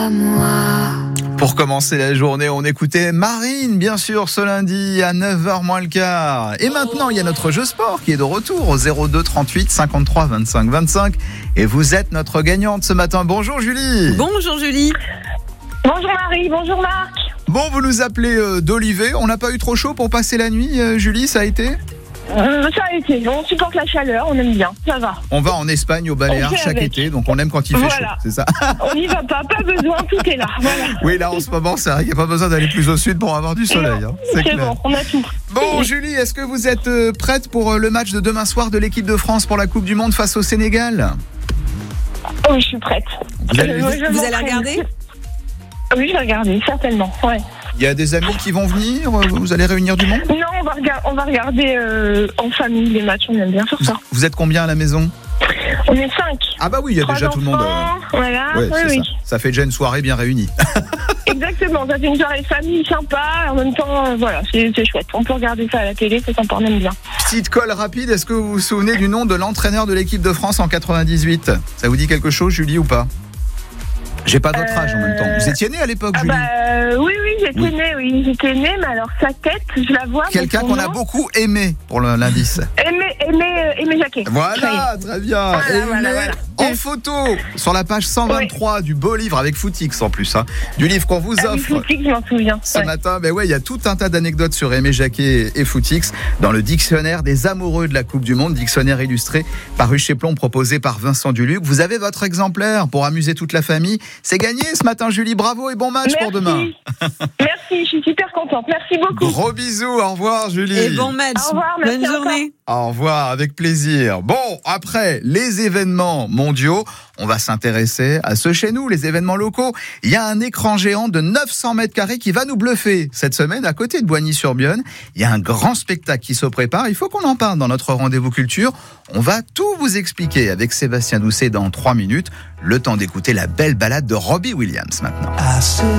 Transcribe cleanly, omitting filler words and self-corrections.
à moi. Pour commencer la journée, on écoutait Marine, bien sûr, ce lundi à 9h moins le quart. Et maintenant, il y a notre jeu sport qui est de retour au 02 38 53 25 25. Et vous êtes notre gagnante ce matin. Bonjour Julie. Bonjour Julie. Bonjour Marie, bonjour Marc. Bon, vous nous appelez d'Olivet. On n'a pas eu trop chaud pour passer la nuit, Julie, ça a été ? Ça a été, on supporte la chaleur, on aime bien, ça va. On va en Espagne, au Baléares, chaque été, donc on aime quand il fait chaud, c'est ça ? On n'y va pas besoin, tout est là, voilà. Oui, là en ce moment, c'est vrai qu'il n'y a pas besoin d'aller plus au sud pour avoir du soleil. Non, hein, c'est clair. bon, on a tout. Bon, Julie, est-ce que vous êtes prête pour le match de demain soir de l'équipe de France pour la Coupe du Monde face au Sénégal ? Oui, je suis prête. Vous allez regarder ? Oui, je vais regarder, certainement, ouais. Il y a des amis qui vont venir ? Vous allez réunir du monde ? Non, on va regarder en famille les matchs, on aime bien faire ça. Vous êtes combien à la maison ? On est 5. Ah bah oui, il y a déjà tout le monde. Voilà, Ouais, oui. Ça fait déjà une soirée bien réunie. Exactement, ça fait une soirée famille sympa, en même temps, voilà, c'est chouette. On peut regarder ça à la télé, c'est sympa, on aime bien. Petite colle rapide, est-ce que vous vous souvenez du nom de l'entraîneur de l'équipe de France en 98 ? Ça vous dit quelque chose, Julie, ou pas ? J'ai pas votre âge en même temps. Vous étiez née à l'époque, Julie ? Oui, j'étais née, mais alors sa tête, je la vois. Quelqu'un qu'on a beaucoup aimé pour l'indice. Aimé Jacquet. Voilà, très bien. Voilà. En photo, sur la page 123 du beau livre avec Footix en plus, hein, du livre qu'on vous offre. Footix, je m'en souviens. Ce matin, il y a tout un tas d'anecdotes sur Aimé Jacquet et Footix dans le dictionnaire des amoureux de la Coupe du Monde, dictionnaire illustré paru chez Plomb, proposé par Vincent Duluc. Vous avez votre exemplaire pour amuser toute la famille. C'est gagné ce matin, Julie. Bravo et bon match pour demain. Merci, je suis super contente. Merci beaucoup. Gros bisous. Au revoir, Julie. Et bon match. Au revoir, merci. Bonne journée. Au revoir, avec plaisir. Bon, après les événements mondiaux, on va s'intéresser à ceux chez nous, les événements locaux. Il y a un écran géant de 900 mètres carrés qui va nous bluffer. Cette semaine, à côté de Boigny-sur-Biosne, il y a un grand spectacle qui se prépare. Il faut qu'on en parle dans notre rendez-vous culture. On va tout vous expliquer avec Sébastien Doucet dans 3 minutes. Le temps d'écouter la belle balade de Robbie Williams maintenant.